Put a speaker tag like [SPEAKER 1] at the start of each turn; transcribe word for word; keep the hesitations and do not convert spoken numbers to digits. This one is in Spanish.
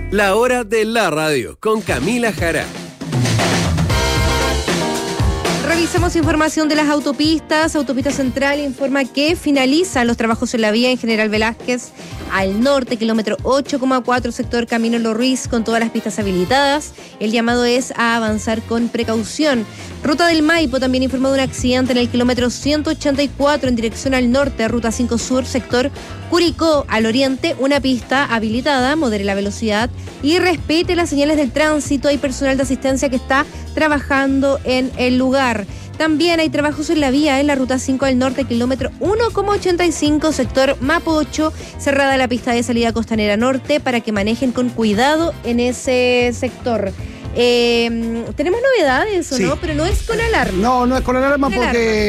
[SPEAKER 1] La hora de la radio con Camila Jara.
[SPEAKER 2] Revisamos información de las autopistas. Autopista Central informa que finalizan los trabajos en la vía en General Velázquez al norte, kilómetro ocho coma cuatro, sector Camino Los Ruiz, con todas las pistas habilitadas. El llamado es a avanzar con precaución. Ruta del Maipo también informó de un accidente en el kilómetro ciento ochenta y cuatro en dirección al norte, Ruta cinco Sur, sector Curicó. Al oriente, una pista habilitada, modere la velocidad y respete las señales del tránsito. Hay personal de asistencia que está trabajando en el lugar. También hay trabajos en la vía en la Ruta cinco al norte, kilómetro uno coma ochenta y cinco, sector Mapocho, cerrada la pista de salida costanera norte para que manejen con cuidado en ese sector. Eh, tenemos novedades, ¿o
[SPEAKER 3] Sí.
[SPEAKER 2] no? Pero no es con alarma.
[SPEAKER 3] No, no es con alarma
[SPEAKER 2] Con
[SPEAKER 3] porque...
[SPEAKER 2] alarma.